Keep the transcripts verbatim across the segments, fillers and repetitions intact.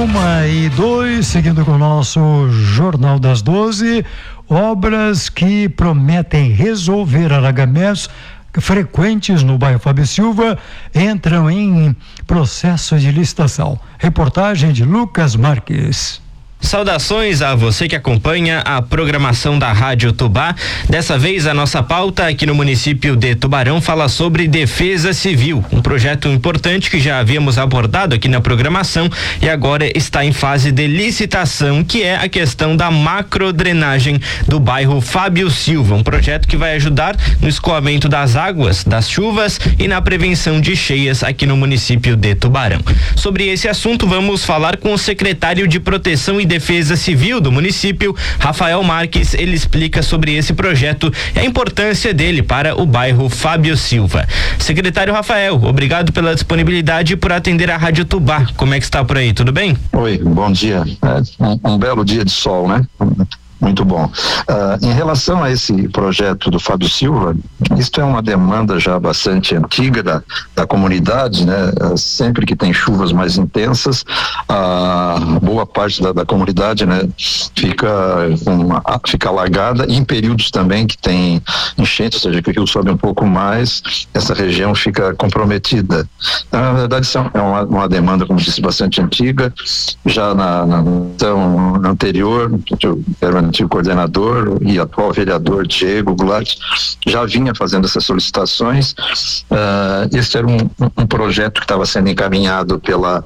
Uma e dois, seguindo com o nosso Jornal das doze, obras que prometem resolver alagamentos frequentes no bairro Fábio Silva entram em processo de licitação. Reportagem de Lucas Marques. Saudações a você que acompanha a programação da Rádio Tubá. Dessa vez a nossa pauta aqui no município de Tubarão fala sobre defesa civil, um projeto importante que já havíamos abordado aqui na programação e agora está em fase de licitação, que é a questão da macrodrenagem do bairro Fábio Silva, um projeto que vai ajudar no escoamento das águas, das chuvas e na prevenção de cheias aqui no município de Tubarão. Sobre esse assunto vamos falar com o secretário de Proteção e Defesa Civil do município, Rafael Marques. Ele explica sobre esse projeto e a importância dele para o bairro Fábio Silva. Secretário Rafael, obrigado pela disponibilidade e por atender a Rádio Tubá. Como é que está por aí? Tudo bem? Oi, bom dia. É um, um belo dia de sol, né? Muito bom. Uh, em relação a esse projeto do Fábio Silva, isto é uma demanda já bastante antiga da, da comunidade, né? Uh, sempre que tem chuvas mais intensas, a uh, boa parte da, da comunidade, né, fica, uma, fica alagada, e em períodos também que tem enchente, ou seja, que o rio sobe um pouco mais, essa região fica comprometida. Então, na verdade, isso é uma, uma demanda, como disse, bastante antiga. Já na, na então, anterior, eu quero antigo coordenador e atual vereador Diego Goulart já vinha fazendo essas solicitações. Uh, este era um, um projeto que estava sendo encaminhado pela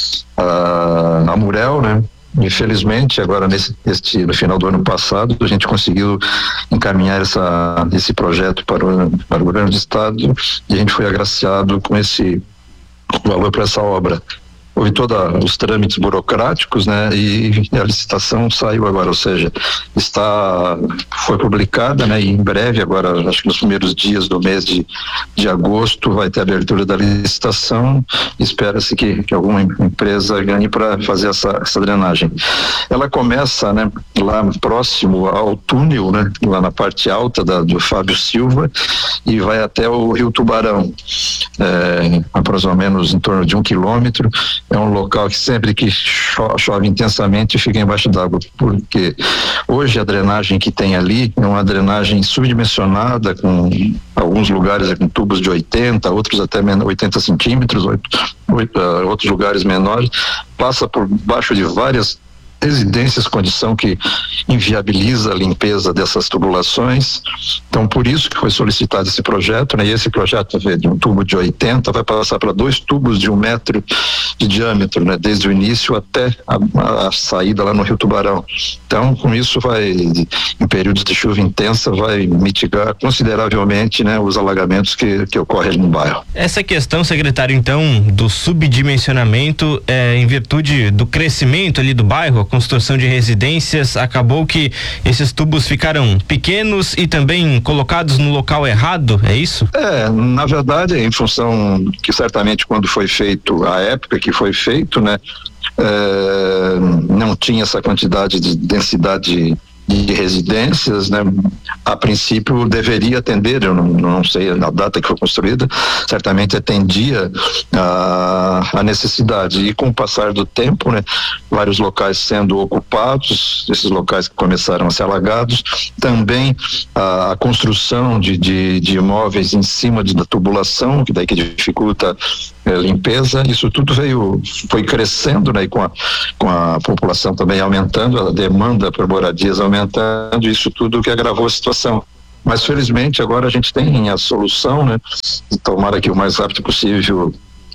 uh, Amurel, né? Infelizmente, agora nesse, este, no final do ano passado, a gente conseguiu encaminhar essa, esse projeto para o, para o governo do estado e a gente foi agraciado com esse valor para essa obra. Houve todos os trâmites burocráticos, né, e a licitação saiu agora, ou seja, está, foi publicada, né, e em breve, agora, acho que nos primeiros dias do mês de, de agosto, vai ter a abertura da licitação. Espera-se que, que alguma empresa ganhe para fazer essa, essa drenagem. Ela começa, né, lá próximo ao túnel, né, lá na parte alta da, do Fábio Silva, e vai até o Rio Tubarão, é, mais ou menos em torno de um quilômetro. É um local que sempre que cho- chove intensamente fica embaixo d'água, porque hoje a drenagem que tem ali é uma drenagem subdimensionada, com alguns lugares com tubos de oitenta, outros até oitenta centímetros, oito, oito, uh, outros lugares menores, passa por baixo de várias residências, condição que inviabiliza a limpeza dessas tubulações. Então, por isso que foi solicitado esse projeto, né? E esse projeto de um tubo de oitenta vai passar para dois tubos de um metro de diâmetro, né? Desde o início até a, a saída lá no Rio Tubarão. Então, com isso vai, em períodos de chuva intensa, vai mitigar consideravelmente, né, os alagamentos que, que ocorrem ali no bairro. Essa questão, secretário, então, do subdimensionamento, é, em virtude do crescimento ali do bairro, a construção de residências, acabou que esses tubos ficaram pequenos e também colocados no local errado, é isso? É, na verdade, em função que certamente quando foi feito, a época que foi feito, né, é, não tinha essa quantidade de densidade de residências, né? A princípio deveria atender, eu não, não sei a data que foi construída, certamente atendia a, a necessidade, e com o passar do tempo, né, vários locais sendo ocupados, esses locais que começaram a ser alagados, também a, a construção de, de, de imóveis em cima de, da tubulação, que daí que dificulta é, limpeza, isso tudo veio, foi crescendo, né, e com a, com a população também aumentando, a demanda por moradias aumentando, aumentando, isso tudo que agravou a situação. Mas felizmente agora a gente tem a solução, né? Tomara que o mais rápido possível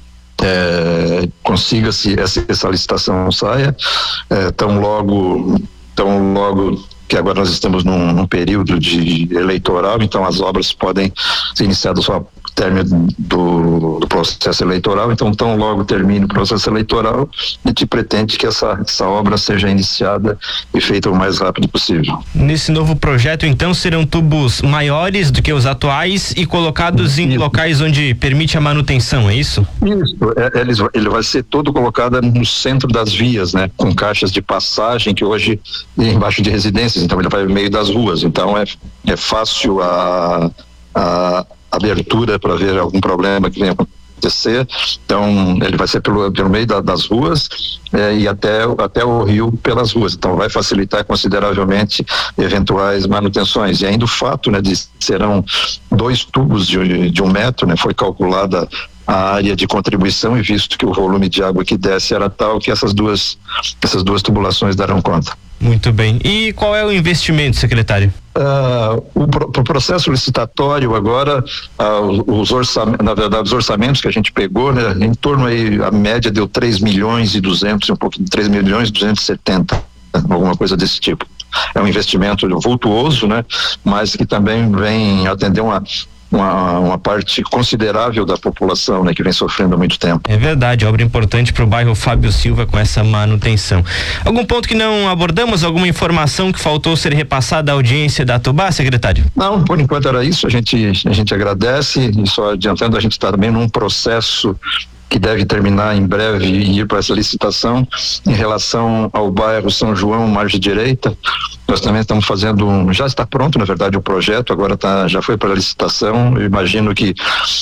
é, consiga-se essa, essa licitação saia, é, tão logo, tão logo que agora nós estamos num, num período de eleitoral, então as obras podem ser iniciadas só término do, do processo eleitoral, então tão logo termine o processo eleitoral, a gente pretende que essa, essa obra seja iniciada e feita o mais rápido possível. Nesse novo projeto, então, serão tubos maiores do que os atuais e colocados em isso. Locais onde permite a manutenção, é isso? Isso, é, ele, ele vai ser todo colocado no centro das vias, né, com caixas de passagem que hoje é embaixo de residências, então ele vai no meio das ruas, então é, é fácil a, a abertura para ver algum problema que venha acontecer. Então, ele vai ser pelo, pelo meio da, das ruas é, e até, até o rio pelas ruas. Então, vai facilitar consideravelmente eventuais manutenções. E ainda o fato, né, de serão dois tubos de, de um metro, né, foi calculada a área de contribuição e visto que o volume de água que desce era tal que essas duas, essas duas tubulações darão conta. Muito bem. E qual é o investimento, secretário? Uh, o, o processo licitatório agora, uh, os orçamentos, na verdade, os orçamentos que a gente pegou, né, em torno aí, a média deu três milhões e duzentos, um pouquinho, três milhões e duzentos e setenta, alguma coisa desse tipo. É um investimento vultuoso, né, mas que também vem atender uma Uma, uma parte considerável da população, né, que vem sofrendo há muito tempo. É verdade, obra importante para o bairro Fábio Silva com essa manutenção. Algum ponto que não abordamos, alguma informação que faltou ser repassada à audiência da Tubá, secretário? Não, por enquanto era isso, a gente, a gente agradece e só adiantando, a gente está também num processo que deve terminar em breve e ir para essa licitação em relação ao bairro São João, margem direita. Nós também estamos fazendo, um, já está pronto, na verdade, o projeto, agora tá, já foi para a licitação. Eu imagino que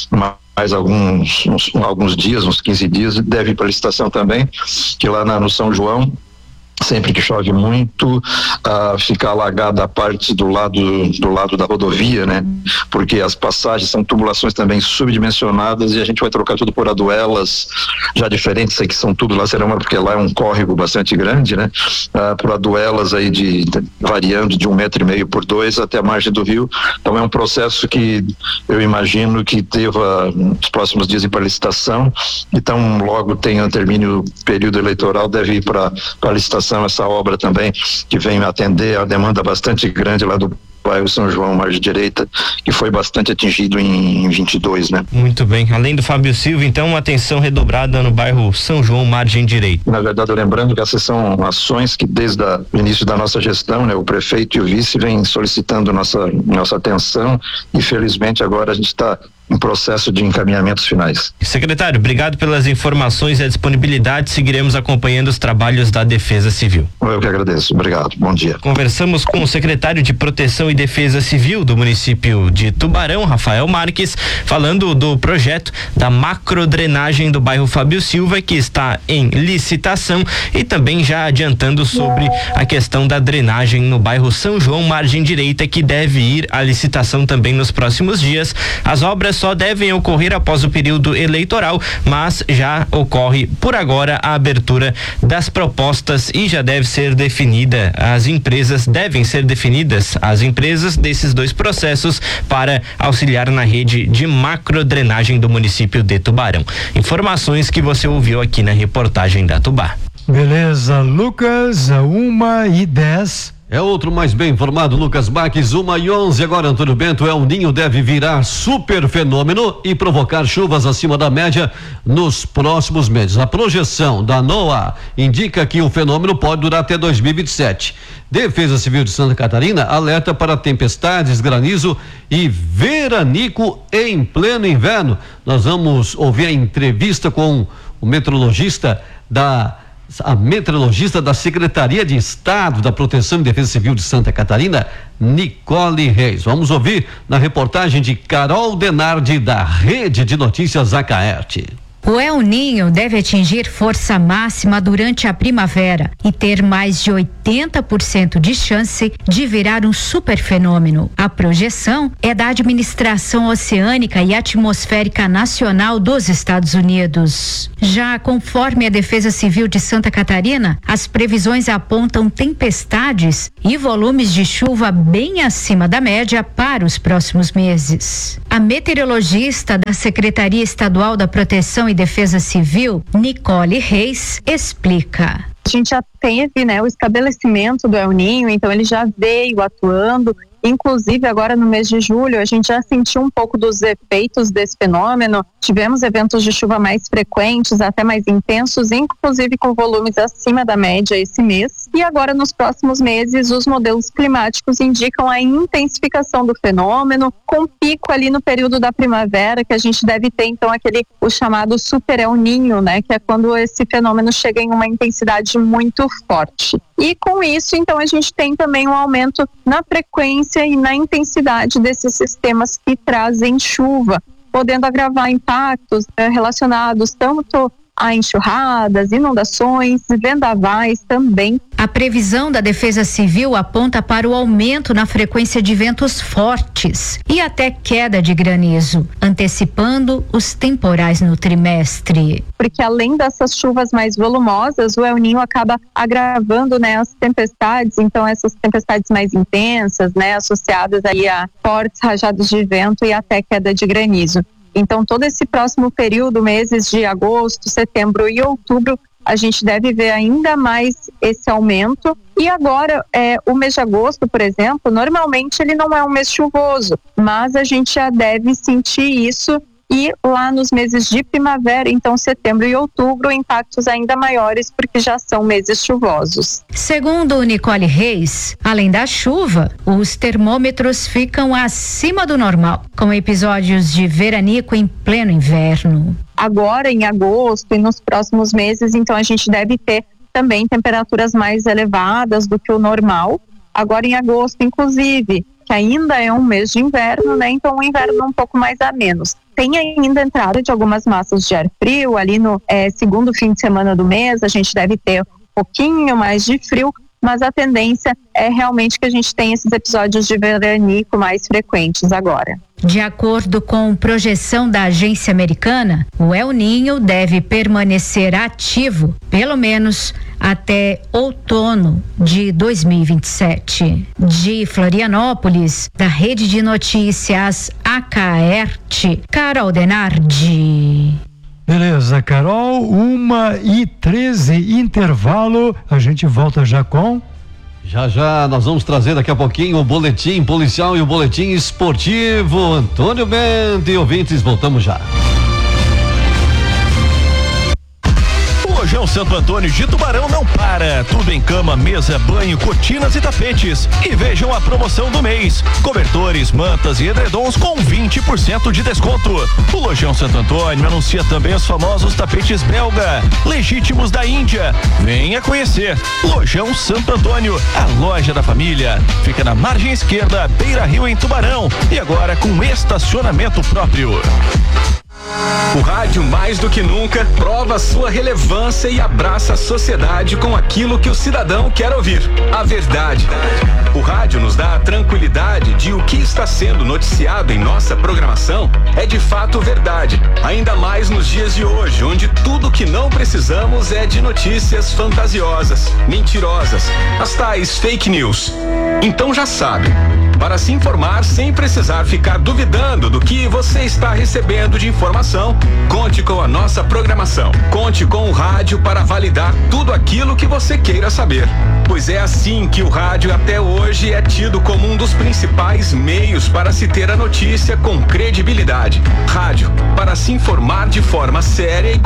mais alguns, uns, alguns dias, uns quinze dias, deve ir para a licitação também, que lá na, no São João, sempre que chove muito, uh, fica alagada a parte do lado do lado da rodovia, né? Porque as passagens são tubulações também subdimensionadas e a gente vai trocar tudo por aduelas já diferentes, sei que são tudo lá, será uma, porque lá é um córrego bastante grande, né? Uh, por aduelas aí de, de variando de um metro e meio por dois até a margem do rio. Então é um processo que eu imagino que deva nos próximos dias ir para a licitação. Então logo tenha termine o período eleitoral, deve ir para a licitação essa obra também, que vem atender a demanda bastante grande lá do bairro São João, margem direita, que foi bastante atingido em, em vinte e dois, né? Muito bem. Além do Fábio Silva, então, uma atenção redobrada no bairro São João, margem direita. Na verdade, lembrando que essas são ações que desde a, o início da nossa gestão, né, o prefeito e o vice vêm solicitando nossa, nossa atenção e felizmente agora a gente está em processo de encaminhamentos finais. Secretário, obrigado pelas informações e a disponibilidade. Seguiremos acompanhando os trabalhos da Defesa Civil. Eu que agradeço. Obrigado. Bom dia. Conversamos com o secretário de Proteção e Defesa Civil do município de Tubarão, Rafael Marques, falando do projeto da macrodrenagem do bairro Fábio Silva, que está em licitação, e também já adiantando sobre a questão da drenagem no bairro São João, margem direita, que deve ir à licitação também nos próximos dias. As obras só devem ocorrer após o período eleitoral, mas já ocorre por agora a abertura das propostas e já deve ser definida, as empresas devem ser definidas, as empresas desses dois processos para auxiliar na rede de macrodrenagem do município de Tubarão. Informações que você ouviu aqui na reportagem da Tubá. Beleza, Lucas, uma e dez. É outro mais bem informado, Lucas Baques, uma e onze. Agora, Antônio Bento, El Ninho deve virar super fenômeno e provocar chuvas acima da média nos próximos meses. A projeção da NOAA indica que o fenômeno pode durar até dois mil e vinte e sete. Defesa Civil de Santa Catarina alerta para tempestades, granizo e veranico em pleno inverno. Nós vamos ouvir a entrevista com o meteorologista da A meteorologista da Secretaria de Estado da Proteção e Defesa Civil de Santa Catarina, Nicole Reis. Vamos ouvir na reportagem de Carol Denardi, da Rede de Notícias Acaerte. O El Ninho deve atingir força máxima durante a primavera e ter mais de oitenta por cento de chance de virar um superfenômeno. A projeção é da Administração Oceânica e Atmosférica Nacional dos Estados Unidos. Já conforme a Defesa Civil de Santa Catarina, as previsões apontam tempestades e volumes de chuva bem acima da média para os próximos meses. A meteorologista da Secretaria Estadual da Proteção e Defesa Civil, Nicole Reis, explica. A gente já teve, né, o estabelecimento do El Ninho, então ele já veio atuando. Inclusive, agora no mês de julho, a gente já sentiu um pouco dos efeitos desse fenômeno. Tivemos eventos de chuva mais frequentes, até mais intensos, inclusive com volumes acima da média esse mês. E agora, nos próximos meses, os modelos climáticos indicam a intensificação do fenômeno, com pico ali no período da primavera, que a gente deve ter, então, aquele, o chamado super El Ninho, né, que é quando esse fenômeno chega em uma intensidade muito forte. E com isso, então, a gente tem também um aumento na frequência e na intensidade desses sistemas que trazem chuva. podendo agravar impactos é, relacionados tanto a enxurradas, inundações, vendavais também. A previsão da Defesa Civil aponta para o aumento na frequência de ventos fortes e até queda de granizo, antecipando os temporais no trimestre. Porque além dessas chuvas mais volumosas, o El Niño acaba agravando, né, as tempestades, então essas tempestades mais intensas, né, associadas aí a fortes rajadas de vento e até queda de granizo. Então, todo esse próximo período, meses de agosto, setembro e outubro, a gente deve ver ainda mais esse aumento. E agora, é, o mês de agosto, por exemplo, normalmente ele não é um mês chuvoso, mas a gente já deve sentir isso. E lá nos meses de primavera, então setembro e outubro, impactos ainda maiores porque já são meses chuvosos. Segundo Nicole Reis, além da chuva, os termômetros ficam acima do normal, com episódios de veranico em pleno inverno. Agora, em agosto e nos próximos meses, então a gente deve ter também temperaturas mais elevadas do que o normal. Agora em agosto, inclusive, que ainda é um mês de inverno, né? Então o inverno um pouco mais a menos. Tem ainda entrada de algumas massas de ar frio, ali no é, segundo fim de semana do mês, a gente deve ter um pouquinho mais de frio, mas a tendência é realmente que a gente tenha esses episódios de veranico mais frequentes agora. De acordo com projeção da agência americana, o El Niño deve permanecer ativo, pelo menos até outono de dois mil e vinte e sete. De Florianópolis, da Rede de Notícias Acaerte, Carol Denardi. Beleza, Carol, uma e treze, intervalo, a gente volta já com... Já já nós vamos trazer daqui a pouquinho o boletim policial e o boletim esportivo. Antônio Bento e ouvintes, voltamos já. Lojão Santo Antônio de Tubarão não para. Tudo em cama, mesa, banho, cortinas e tapetes. E vejam a promoção do mês. Cobertores, mantas e edredons com vinte por cento de desconto. O Lojão Santo Antônio anuncia também os famosos tapetes belga, legítimos da Índia. Venha conhecer. Lojão Santo Antônio, a loja da família. Fica na margem esquerda, Beira Rio, em Tubarão. E agora com estacionamento próprio. O rádio, mais do que nunca, prova sua relevância e abraça a sociedade com aquilo que o cidadão quer ouvir: a verdade. O rádio nos dá a tranquilidade de o que está sendo noticiado em nossa programação é de fato verdade, ainda mais nos dias de hoje, onde tudo que não precisamos é de notícias fantasiosas, mentirosas, as tais fake news. Então já sabe, para se informar sem precisar ficar duvidando do que você está recebendo de informação, conte com a nossa programação. Conte com o rádio para validar tudo aquilo que você queira saber. Pois é assim que o rádio até hoje é tido como um dos principais meios para se ter a notícia com credibilidade. Rádio, para se informar de forma séria e